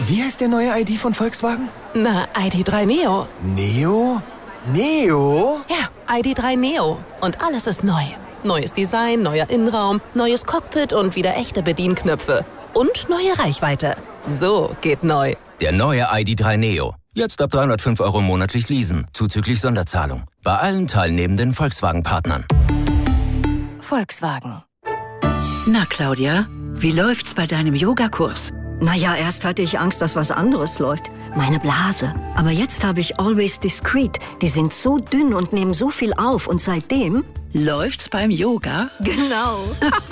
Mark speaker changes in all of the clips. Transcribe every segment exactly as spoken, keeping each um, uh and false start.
Speaker 1: Wie heißt der neue I D von Volkswagen?
Speaker 2: Na, I D drei Neo.
Speaker 1: Neo? Neo?
Speaker 2: Ja, I D drei Neo. Und alles ist neu. Neues Design, neuer Innenraum, neues Cockpit und wieder echte Bedienknöpfe. Und neue Reichweite. So geht neu.
Speaker 3: Der neue I D drei Neo. Jetzt ab dreihundertfünf Euro monatlich leasen, zuzüglich Sonderzahlung. Bei allen teilnehmenden Volkswagen-Partnern.
Speaker 4: Volkswagen.
Speaker 5: Na, Claudia, wie läuft's bei deinem Yogakurs?
Speaker 4: Naja, erst hatte ich Angst, dass was anderes läuft. Meine Blase. Aber jetzt habe ich Always Discreet. Die sind so dünn und nehmen so viel auf. Und seitdem...
Speaker 5: Läuft's beim Yoga?
Speaker 4: Genau.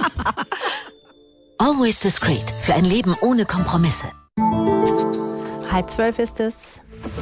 Speaker 6: Always Discreet. Für ein Leben ohne Kompromisse.
Speaker 7: Halb zwölf ist es.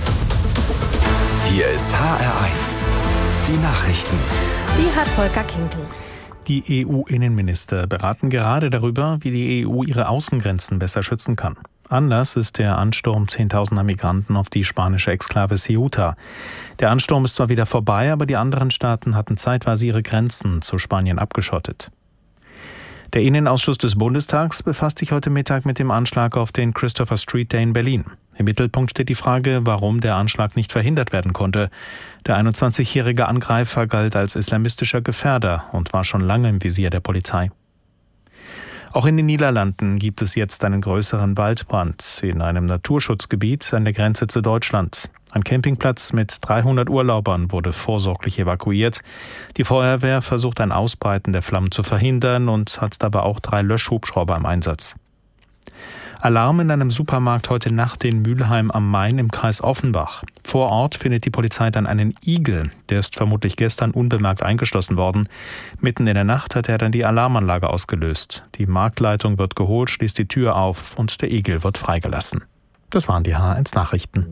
Speaker 1: Hier ist H R eins. Die Nachrichten.
Speaker 7: Die hat Volker Kinkel.
Speaker 8: Die E U-Innenminister beraten gerade darüber, wie die E U ihre Außengrenzen besser schützen kann. Anlass ist der Ansturm zehntausender Migranten auf die spanische Exklave Ceuta. Der Ansturm ist zwar wieder vorbei, aber die anderen Staaten hatten zeitweise ihre Grenzen zu Spanien abgeschottet. Der Innenausschuss des Bundestags befasst sich heute Mittag mit dem Anschlag auf den Christopher Street Day in Berlin. Im Mittelpunkt steht die Frage, warum der Anschlag nicht verhindert werden konnte. Der einundzwanzigjährige Angreifer galt als islamistischer Gefährder und war schon lange im Visier der Polizei. Auch in den Niederlanden gibt es jetzt einen größeren Waldbrand in einem Naturschutzgebiet an der Grenze zu Deutschland. Ein Campingplatz mit dreihundert Urlaubern wurde vorsorglich evakuiert. Die Feuerwehr versucht ein Ausbreiten der Flammen zu verhindern und hat dabei auch drei Löschhubschrauber im Einsatz. Alarm in einem Supermarkt heute Nacht in Mülheim am Main im Kreis Offenbach. Vor Ort findet die Polizei dann einen Igel. Der ist vermutlich gestern unbemerkt eingeschlossen worden. Mitten in der Nacht hat er dann die Alarmanlage ausgelöst. Die Marktleitung wird geholt, schließt die Tür auf und der Igel wird freigelassen. Das waren die H R eins Nachrichten.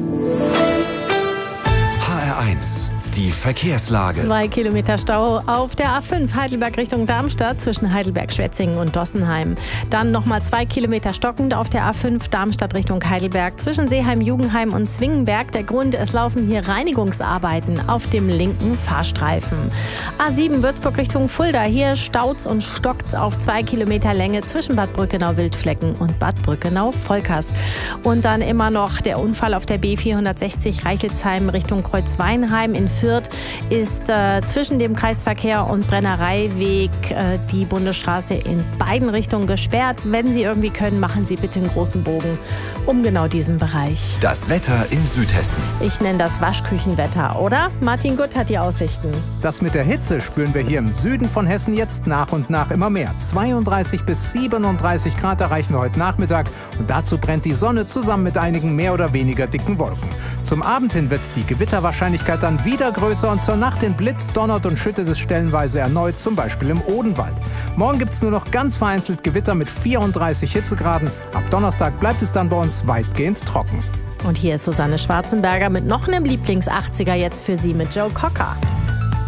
Speaker 1: H R eins. Die Verkehrslage.
Speaker 7: Zwei Kilometer Stau auf der A fünf Heidelberg Richtung Darmstadt zwischen Heidelberg-Schwetzingen und Dossenheim. Dann nochmal zwei Kilometer stockend auf der A fünf Darmstadt Richtung Heidelberg zwischen Seeheim, Jugendheim und Zwingenberg. Der Grund, es laufen hier Reinigungsarbeiten auf dem linken Fahrstreifen. A sieben Würzburg Richtung Fulda. Hier staut's und stockt's auf zwei Kilometer Länge zwischen Bad Brückenau-Wildflecken und Bad Brückenau-Volkers. Und dann immer noch der Unfall auf der B vierhundertsechzig Reichelsheim Richtung Kreuzweinheim in Fürth ist äh, zwischen dem Kreisverkehr und Brennereiweg äh, die Bundesstraße in beiden Richtungen gesperrt. Wenn Sie irgendwie können, machen Sie bitte einen großen Bogen um genau diesen Bereich.
Speaker 1: Das Wetter in Südhessen.
Speaker 7: Ich nenne das Waschküchenwetter, oder? Martin Gutt hat die Aussichten.
Speaker 9: Das mit der Hitze spüren wir hier im Süden von Hessen jetzt nach und nach immer mehr. zweiunddreißig bis siebenunddreißig Grad erreichen wir heute Nachmittag und dazu brennt die Sonne zusammen mit einigen mehr oder weniger dicken Wolken. Zum Abend hin wird die Gewitterwahrscheinlichkeit dann wieder größer und zur Nacht in Blitz, donnert und schüttet es stellenweise erneut, zum Beispiel im Odenwald. Morgen gibt es nur noch ganz vereinzelt Gewitter mit vierunddreißig Hitzegraden. Ab Donnerstag bleibt es dann bei uns weitgehend trocken.
Speaker 7: Und hier ist Susanne Schwarzenberger mit noch einem Lieblings-achtziger jetzt für Sie mit Joe Cocker.